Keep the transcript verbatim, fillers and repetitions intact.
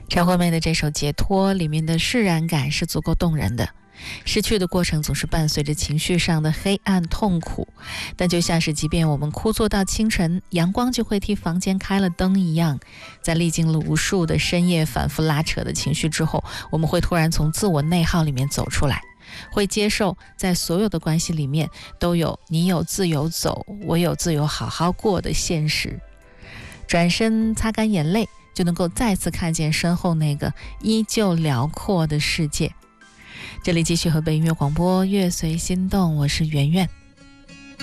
陈惠妹的这首《解脱》里面的释然感是足够动人的。失去的过程总是伴随着情绪上的黑暗痛苦，但就像是即便我们枯坐到清晨，阳光就会替房间开了灯一样，在历经了无数的深夜反复拉扯的情绪之后，我们会突然从自我内耗里面走出来，会接受在所有的关系里面都有你有自由走，我有自由好好过的现实。转身擦干眼泪，就能够再次看见身后那个依旧辽阔的世界。这里继续河北音乐广播，乐随心动，我是圆圆。